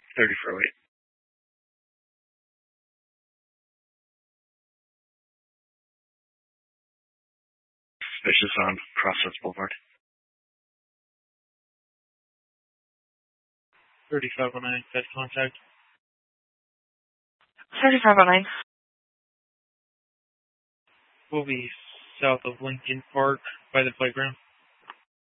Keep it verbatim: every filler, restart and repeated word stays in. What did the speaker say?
thirty for weight. Suspicious on Crossroads Boulevard. thirty-five oh nine, dead contact. thirty-five oh nine. We'll be south of Lincoln Park by the playground.